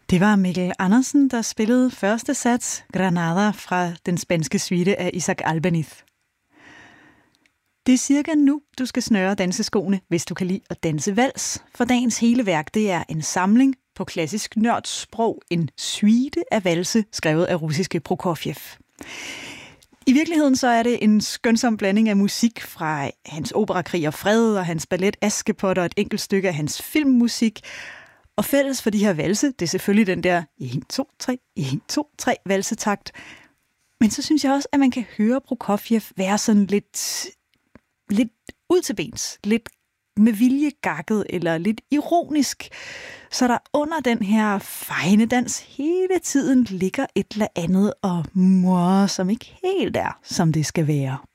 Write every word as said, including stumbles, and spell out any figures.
Det var Mikkel Andersen, der spillede første sats Granada fra den spanske suite af Isaac Albeniz. Det er cirka nu, du skal snøre danseskoene, hvis du kan lide at danse vals. For dagens hele værk, det er en samling på klassisk nørdsprog, en suite af valse, skrevet af russiske Prokofjev. I virkeligheden så er det en skønsom blanding af musik fra hans opera Krig og Fred og hans ballet Askepot og et enkelt stykke af hans filmmusik. Og fælles for de her valse, det er selvfølgelig den der en, to, tre, en, to, tre valsetakt. Men så synes jeg også, at man kan høre Prokofjev være sådan lidt, lidt ud til bens, lidt med vilje gakket eller lidt ironisk. Så der under den her fejne dans hele tiden ligger et eller andet og mor, som ikke helt er, som det skal være.